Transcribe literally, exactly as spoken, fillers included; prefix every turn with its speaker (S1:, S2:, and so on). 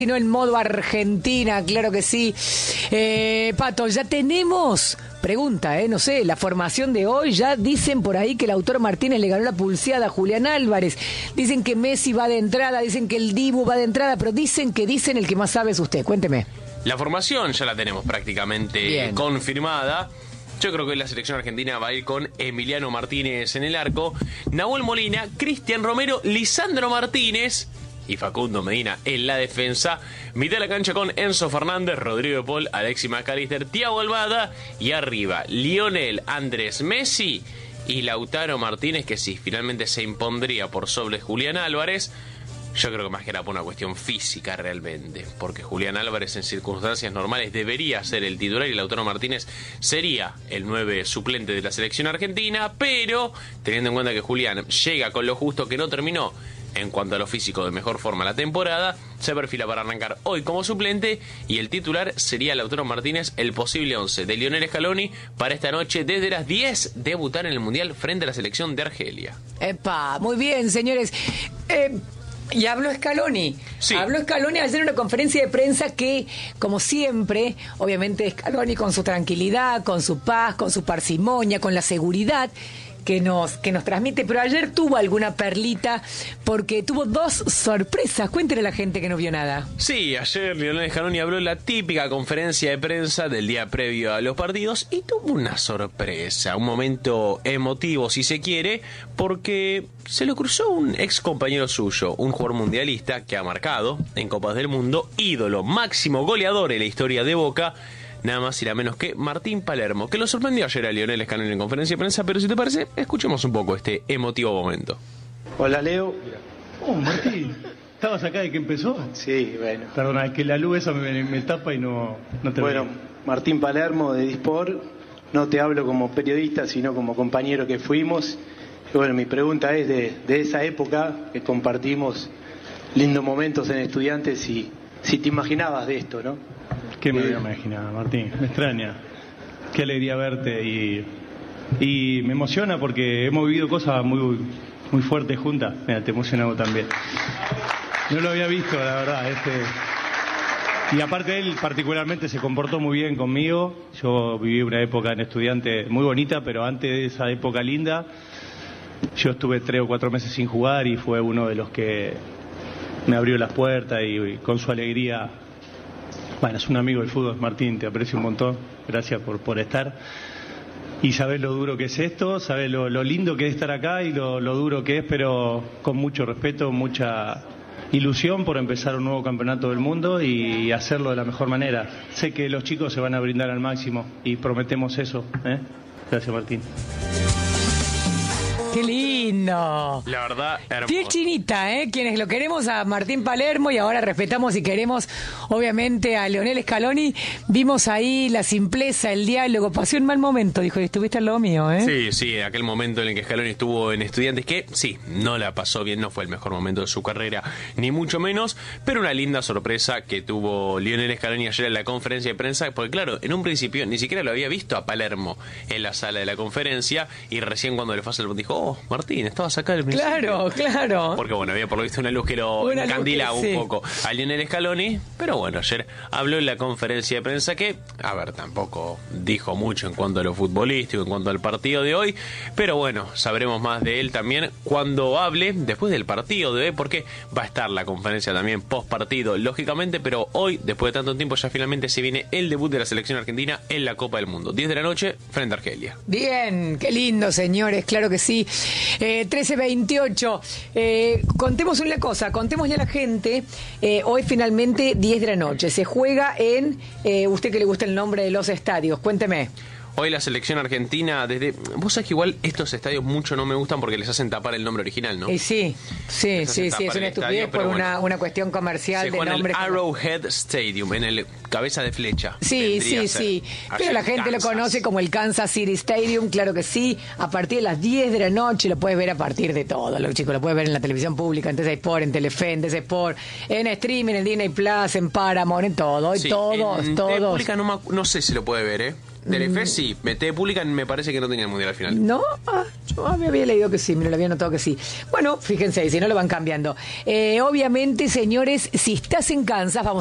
S1: Sino en modo Argentina, claro que sí. Eh, Pato, ya tenemos, pregunta, eh, no sé, la formación de hoy. Ya dicen por ahí que el Lautaro Martínez le ganó la pulseada a Julián Álvarez. Dicen que Messi va de entrada, dicen que el Dibu va de entrada, pero dicen que dicen el que más sabe es usted. Cuénteme.
S2: La formación ya la tenemos prácticamente Bien. confirmada. Yo creo que la selección argentina va a ir con Emiliano Martínez en el arco, Nahuel Molina, Cristian Romero, Lisandro Martínez y Facundo Medina en la defensa. Mitad de la cancha con Enzo Fernández, Rodrigo de Paul, Alexis McAllister, Thiago Almada y arriba Lionel Andrés Messi y Lautaro Martínez, que sí, finalmente se impondría por sobre Julián Álvarez. Yo creo que más que nada por una cuestión física realmente, porque Julián Álvarez en circunstancias normales debería ser el titular y Lautaro Martínez sería el nueve suplente de la selección argentina, pero teniendo en cuenta que Julián llega con lo justo, que no terminó en cuanto a lo físico de mejor forma la temporada, se perfila para arrancar hoy como suplente y el titular sería Lautaro Martínez, el posible once de Lionel Scaloni para esta noche desde las diez, debutar en el Mundial frente a la selección de Argelia.
S1: Epa, muy bien, señores. Eh... Y habló Scaloni. Sí. Habló Scaloni ayer en una conferencia de prensa que, como siempre, obviamente Scaloni con su tranquilidad, con su paz, con su parsimonia, con la seguridad que nos, que nos transmite, pero ayer tuvo alguna perlita porque tuvo dos sorpresas. Cuéntele a la gente que no vio nada.
S2: Sí, ayer Lionel Scaloni habló en la típica conferencia de prensa del día previo a los partidos y tuvo una sorpresa, un momento emotivo si se quiere, porque se le cruzó un ex compañero suyo, un jugador mundialista que ha marcado en Copas del Mundo, ídolo, máximo goleador en la historia de Boca, nada más y nada menos que Martín Palermo, que lo sorprendió ayer a Lionel Scaloni en conferencia de prensa, pero si te parece, escuchemos un poco este emotivo momento.
S3: Hola, Leo.
S4: Oh, Martín, ¿estabas acá de que empezó?
S3: Sí, bueno.
S4: Perdona, es que la luz esa me, me tapa y no, no te
S3: Bueno,
S4: veo.
S3: Martín Palermo de Dispor, no te hablo como periodista, sino como compañero que fuimos. Y bueno, mi pregunta es de, de esa época que compartimos lindos momentos en Estudiantes y si te imaginabas de esto, ¿no?
S4: ¿Qué me había imaginado, Martín? Me extraña. Qué alegría verte y, y me emociona porque hemos vivido cosas muy, muy fuertes juntas. Mira, te emocionado también. No lo había visto, la verdad. Este... Y aparte él particularmente se comportó muy bien conmigo. Yo viví una época en Estudiante muy bonita, pero antes de esa época linda, yo estuve tres o cuatro meses sin jugar y fue uno de los que me abrió las puertas y, y con su alegría. Bueno, es un amigo del fútbol, Martín, te aprecio un montón, gracias por, por estar. Y sabés lo duro que es esto, sabés lo, lo lindo que es estar acá y lo, lo duro que es, pero con mucho respeto, mucha ilusión por empezar un nuevo campeonato del mundo y hacerlo de la mejor manera. Sé que los chicos se van a brindar al máximo y prometemos eso, ¿eh? Gracias, Martín.
S1: ¡Qué lindo!
S2: La verdad, hermoso.
S1: Piel chinita, ¿eh? Quienes lo queremos a Martín Palermo y ahora respetamos y queremos, obviamente, a Lionel Scaloni. Vimos ahí la simpleza, el diálogo. Pasó un mal momento, dijo, y estuviste al lado mío, ¿eh?
S2: Sí, sí, aquel momento en el que Scaloni estuvo en Estudiantes, que sí, no la pasó bien, no fue el mejor momento de su carrera, ni mucho menos, pero una linda sorpresa que tuvo Lionel Scaloni ayer en la conferencia de prensa, porque claro, en un principio ni siquiera lo había visto a Palermo en la sala de la conferencia, y recién cuando le fue a hacer, dijo, oh, Martín, estabas acá al principio.
S1: Claro, claro.
S2: Porque bueno, había por lo visto una luz que lo
S1: Una
S2: encandilaba
S1: luz que,
S2: un
S1: sí.
S2: poco a Lionel Scaloni, pero bueno, ayer habló en la conferencia de prensa que, a ver, tampoco dijo mucho en cuanto a lo futbolístico, en cuanto al partido de hoy, pero bueno, sabremos más de él también cuando hable después del partido de hoy, porque va a estar la conferencia también post partido, lógicamente, pero hoy, después de tanto tiempo, ya finalmente se viene el debut de la selección argentina en la Copa del Mundo, diez de la noche frente a Argelia.
S1: Bien, qué lindo, señores, claro que sí. Eh, trece veintiocho, eh, contemos una cosa, contémosle a la gente, eh, hoy finalmente diez de la noche, se juega en, eh, usted que le gusta el nombre de los estadios, cuénteme.
S2: Hoy la selección argentina, desde... Vos sabés que igual estos estadios mucho no me gustan porque les hacen tapar el nombre original, ¿no?
S1: Eh, sí, sí, sí, sí, es una estupidez por bueno, una, una cuestión comercial de nombre.
S2: En el Arrowhead Stadium, en el cabeza de flecha.
S1: Sí, sí, sí, pero la gente Kansas. Lo conoce como el Kansas City Stadium, claro que sí, a partir de las diez de la noche lo puedes ver a partir de todo, los chicos, lo puedes ver en la televisión pública, en T C Sport, en Telefe, en T C Sport, en streaming, en Disney Plus, en Paramount, en todo,
S2: sí,
S1: todos,
S2: en
S1: todos.
S2: En pública no, no sé si lo puede ver, ¿eh? Del F sí, Mete Pública me parece que no tenía el mundial al final.
S1: ¿No? Ah, yo me había leído que sí, me lo había notado que sí. Bueno, fíjense, si no lo van cambiando. Eh, obviamente, señores, si estás en Kansas, vamos